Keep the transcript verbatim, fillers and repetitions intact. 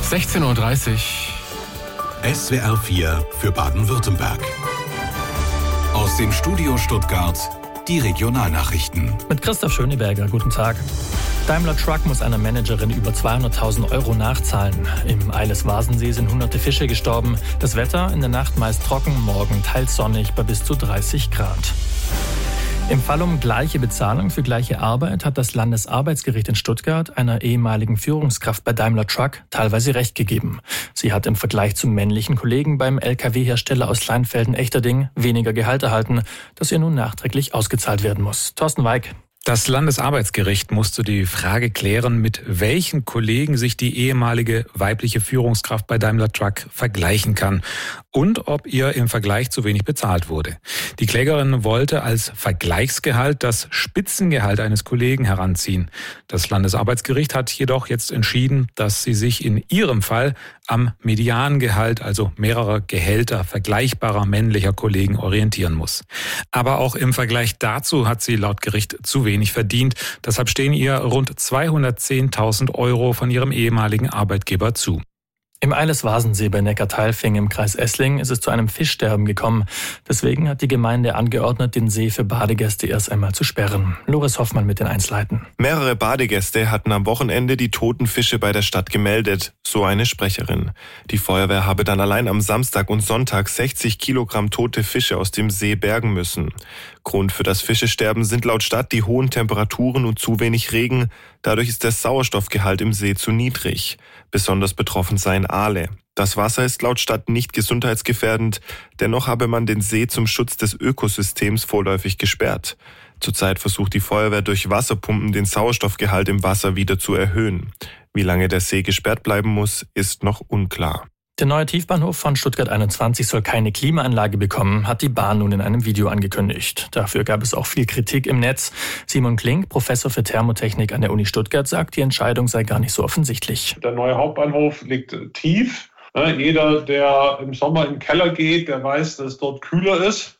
sechzehn Uhr dreißig. S W R vier für Baden-Württemberg. Aus dem Studio Stuttgart die Regionalnachrichten. Mit Christoph Schöneberger, guten Tag. Daimler Truck muss einer Managerin über zweihunderttausend Euro nachzahlen. Im Eiles-Wasensee sind hunderte Fische gestorben. Das Wetter in der Nacht meist trocken, morgen teils sonnig bei bis zu dreißig Grad. Im Fall um gleiche Bezahlung für gleiche Arbeit hat das Landesarbeitsgericht in Stuttgart einer ehemaligen Führungskraft bei Daimler Truck teilweise Recht gegeben. Sie hat im Vergleich zu männlichen Kollegen beim L K W-Hersteller aus Leinfelden-Echterding weniger Gehalt erhalten, das ihr nun nachträglich ausgezahlt werden muss. Thorsten Weig. Das Landesarbeitsgericht musste die Frage klären, mit welchen Kollegen sich die ehemalige weibliche Führungskraft bei Daimler Truck vergleichen kann und ob ihr im Vergleich zu wenig bezahlt wurde. Die Klägerin wollte als Vergleichsgehalt das Spitzengehalt eines Kollegen heranziehen. Das Landesarbeitsgericht hat jedoch jetzt entschieden, dass sie sich in ihrem Fall am Mediangehalt, also mehrerer Gehälter vergleichbarer männlicher Kollegen orientieren muss. Aber auch im Vergleich dazu hat sie laut Gericht zu wenig nicht verdient. Deshalb stehen ihr rund zweihundertzehntausend Euro von ihrem ehemaligen Arbeitgeber zu. Im Eiles-Wasensee bei Neckartailfing im Kreis Essling ist es zu einem Fischsterben gekommen. Deswegen hat die Gemeinde angeordnet, den See für Badegäste erst einmal zu sperren. Loris Hoffmann mit den Einzelheiten. Mehrere Badegäste hatten am Wochenende die toten Fische bei der Stadt gemeldet, so eine Sprecherin. Die Feuerwehr habe dann allein am Samstag und Sonntag sechzig Kilogramm tote Fische aus dem See bergen müssen. Grund für das Fischesterben sind laut Stadt die hohen Temperaturen und zu wenig Regen. Dadurch ist der Sauerstoffgehalt im See zu niedrig. Besonders betroffen seien Aale. Das Wasser ist laut Stadt nicht gesundheitsgefährdend, dennoch habe man den See zum Schutz des Ökosystems vorläufig gesperrt. Zurzeit versucht die Feuerwehr durch Wasserpumpen den Sauerstoffgehalt im Wasser wieder zu erhöhen. Wie lange der See gesperrt bleiben muss, ist noch unklar. Der neue Tiefbahnhof von Stuttgart einundzwanzig soll keine Klimaanlage bekommen, hat die Bahn nun in einem Video angekündigt. Dafür gab es auch viel Kritik im Netz. Simon Klink, Professor für Thermotechnik an der Uni Stuttgart, sagt, die Entscheidung sei gar nicht so offensichtlich. Der neue Hauptbahnhof liegt tief. Jeder, der im Sommer in den Keller geht, der weiß, dass es dort kühler ist.